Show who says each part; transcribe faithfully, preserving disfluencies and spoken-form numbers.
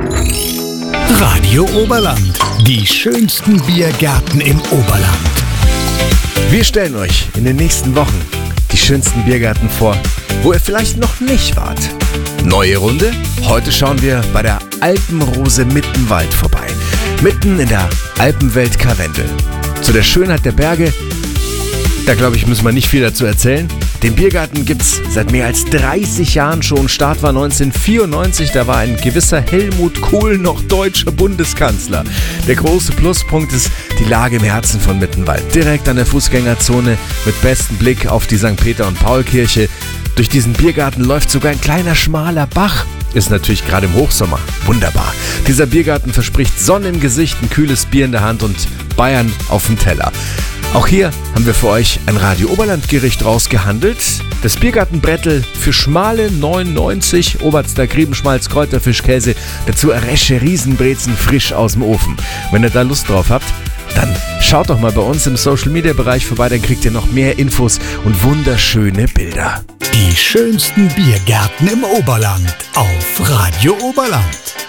Speaker 1: Radio Oberland. Die schönsten Biergärten im Oberland.
Speaker 2: Wir stellen euch in den nächsten Wochen die schönsten Biergärten vor, wo ihr vielleicht noch nicht wart. Neue Runde? Heute schauen wir bei der Alpenrose Mittenwald vorbei. Mitten in der Alpenwelt Karwendel. Zu der Schönheit der Berge, da glaube ich, müssen wir nicht viel dazu erzählen. Den Biergarten gibt's seit mehr als dreißig Jahren schon. Start war neunzehnhundertvierundneunzig, da war ein gewisser Helmut Kohl noch deutscher Bundeskanzler. Der große Pluspunkt ist die Lage im Herzen von Mittenwald. Direkt an der Fußgängerzone mit bestem Blick auf die Sankt Peter- und Paul-Kirche. Durch diesen Biergarten läuft sogar ein kleiner schmaler Bach. Ist natürlich gerade im Hochsommer wunderbar. Dieser Biergarten verspricht Sonne im Gesicht, ein kühles Bier in der Hand und Bayern auf dem Teller. Auch hier haben wir für euch ein Radio Oberland-Gericht rausgehandelt. Das Biergartenbrettel für schmale neunundneunzig, Oberster Griebenschmalz, Kräuterfisch, Käse, dazu Resche Riesenbrezen frisch aus dem Ofen. Wenn ihr da Lust drauf habt, dann schaut doch mal bei uns im Social-Media-Bereich vorbei, dann kriegt ihr noch mehr Infos und wunderschöne Bilder.
Speaker 1: Die schönsten Biergärten im Oberland auf Radio Oberland.